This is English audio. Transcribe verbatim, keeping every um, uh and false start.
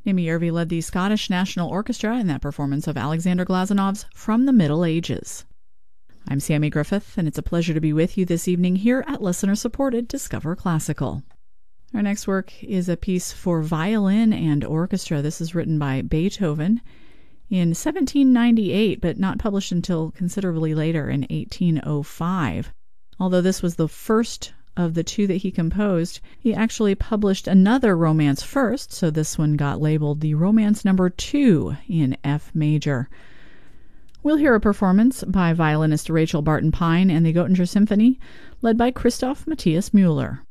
Amy Yervy led the Scottish National Orchestra in that performance of Alexander Glazunov's From the Middle Ages. I'm Sammy Griffith, and it's a pleasure to be with you this evening here at listener-supported Discover Classical. Our next work is a piece for violin and orchestra. This is written by Beethoven in seventeen ninety-eight, but not published until considerably later in eighteen oh five. Although this was the first of the two that he composed, he actually published another romance first, so this one got labeled the Romance Number Two in F major. We'll hear a performance by violinist Rachel Barton Pine and the Göttinger Symphony, led by Christoph Matthias Müller.